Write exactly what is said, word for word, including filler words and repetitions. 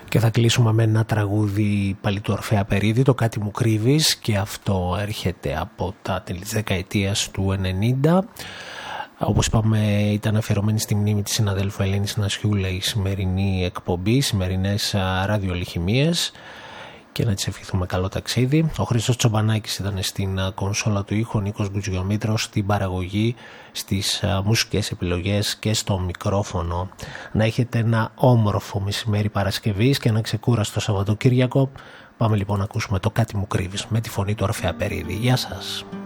Και θα κλείσουμε με ένα τραγούδι πάλι του Ορφέα Περίδη, το «Κάτι μου κρύβεις», και αυτό έρχεται από τα τέλη της δεκαετίας του ενενήντα. Όπως είπαμε, ήταν αφιερωμένη στη μνήμη της συναδέλφου Ελένης Νασιούλα η σημερινή εκπομπή, οι σημερινές ραδιολιχημίες, και να της ευχηθούμε καλό ταξίδι. Ο Χρήστος Τσομπανάκης ήταν στην κονσόλα του ήχου, ο Νίκος Γκουτζιομήτρος στην παραγωγή, στις μουσικές επιλογές και στο μικρόφωνο. Να έχετε ένα όμορφο μεσημέρι Παρασκευής και ένα ξεκούραστο Σαββατοκύριακο. Πάμε λοιπόν να ακούσουμε το «Κάτι μου κρύβεις» με τη φωνή του Ορφέα Περίδη. Γεια σας.